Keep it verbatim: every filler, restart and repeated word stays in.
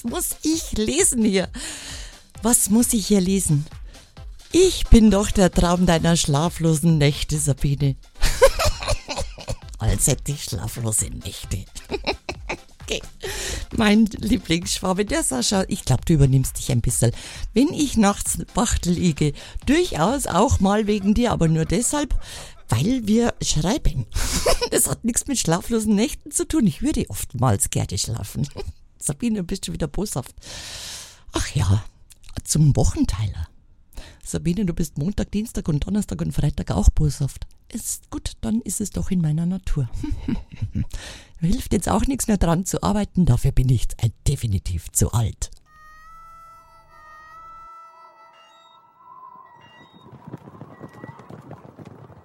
muss ich lesen hier? Was muss ich hier lesen? Ich bin doch der Traum deiner schlaflosen Nächte, Sabine. Als hätte ich schlaflose Nächte. Okay. Mein Lieblingsschwabe, der Sascha, ich glaube, du übernimmst dich ein bisschen. Wenn ich nachts wach liege, durchaus auch mal wegen dir, aber nur deshalb, weil wir schreiben. Das hat nichts mit schlaflosen Nächten zu tun. Ich würde oftmals gerne schlafen. Sabine, bist du wieder boshaft? Ach ja, zum Wochenteiler. Sabine, du bist Montag, Dienstag und Donnerstag und Freitag auch boshaft. Ist gut, dann ist es doch in meiner Natur. Hilft jetzt auch nichts mehr dran zu arbeiten, dafür bin ich definitiv zu alt.